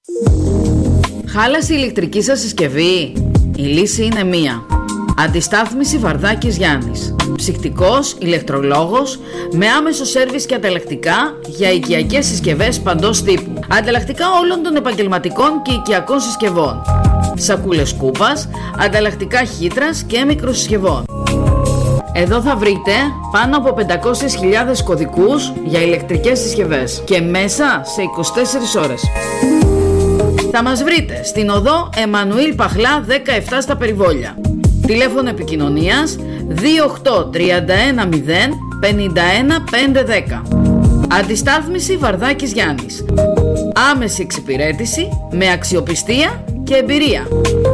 Χάλασε η ηλεκτρική σας συσκευή? Η λύση είναι μία. Αντιστάθμιση Βαρδάκης Γιάννης. Ψυκτικός, ηλεκτρολόγος, με άμεσο σέρβις και ανταλλακτικά για οικιακές συσκευές παντός τύπου. Ανταλλακτικά όλων των επαγγελματικών και οικιακών συσκευών. Σακούλες κούπας, ανταλλακτικά χύτρας και μικροσυσκευών. Εδώ θα βρείτε πάνω από 500.000 κωδικούς για ηλεκτρικές συσκευές και μέσα σε 24 ώρες. Θα μας βρείτε στην οδό Εμμανουήλ Παχλά 17 στα Περιβόλια. Τηλέφωνο επικοινωνίας 28 31 0 51 510. Αντιστάθμιση Βαρδάκης Γιάννης. Άμεση εξυπηρέτηση με αξιοπιστία και εμπειρία.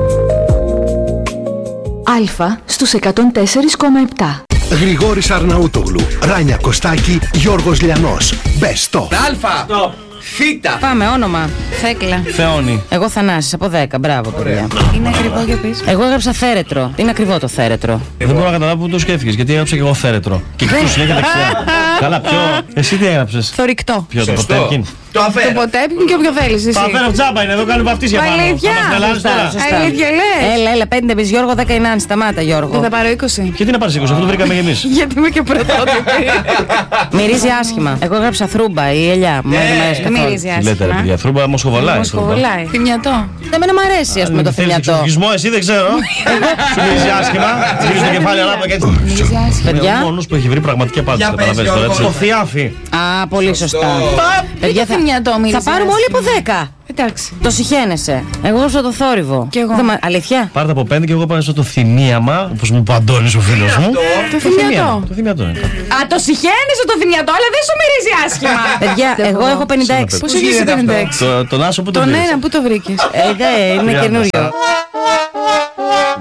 Αλφα στους 104,7. Γρηγόρης Αρναούτογλου, Ράνια Κωστάκη, Γιώργος Λιανός. Best of. Αλφα. Θήτα. Πάμε, όνομα. Θέκλα. Θεόνη. Εγώ Θανάσης, από 10. Μπράβο, παιδιά. Είναι ακριβό για πεις. Εγώ έγραψα θέρετρο. Είναι ακριβό το θέρετρο. Δεν μπορώ να καταλάβω πού το σκέφτηκες, γιατί έγραψα και εγώ θέρετρο. Και κοιτούς συνέχεια δεξιά. Καλά, ποιο. Εσύ τι έγραψες? Θωρηκτό. Ποιο, το Ποτέμκιν? Το αφαίρω. Το Ποτέμκιν και όποιο θέλεις εσύ. Το αφαίρω τζάμπα είναι, εδώ κάνουν βαφτίσια πάνω. Αλήθεια. Αλήθεια λες. Έλα, 5 εμείς, Γιώργο, 10 είναι αν. Σταμάτα, Γιώργο. Δεν θα πάρω 20. Και τι να πάρεις 20, αυτό το βρήκαμε κι εμείς. Γιατί είμαι και πρωτότυπη. Μυρίζει άσχημα. Εγώ έγραψα θρούμπα ή ελιά. Δεν μυρίζει άσχημα. Λέτε ρε παιδιά, θρούμπα μοσχοβολάει. Μοσχοβολάει. Θυμιατό. Εμένα μου αρέσει, ας πούμε, το θυμιατό. Εξοργισμό, εσύ δεν ξέρω. Σου μυρίζει άσχημα. Γυρίζει το κεφάλι ανάποδα και έτσι. Παιδιά. Είναι ο μόνος που έχει βρει πραγματική απάντηση. Καταλαβαίνεις τώρα έτσι. Το θιάφι. Α, πολύ σωστά. Παιδιά, θα πάρουμε όλοι από 10. Εντάξει. Το συχαίνεσαι. Εγώ έγραψα το θόρυβο. Κι εγώ. Αλήθεια. Πάρτε από 5 και εγώ πάνω στο θυμίαμα, όπως μου είπε ο Αντώνης ο φίλος μου. Το θυμιατό. Το θυμιατό είναι. Α, το συχαίνεσαι το θυμιατό, αλλά δεν σου μυρίζει άσχημα. Παιδιά, εγώ έχω 56. Πώς έχεις 56? Τον Άσο που τον Τον βρήκες? ένα, πού το βρήκες? Είναι καινούριο.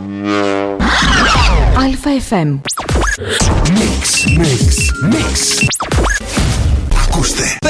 Αλφα FM. Mix.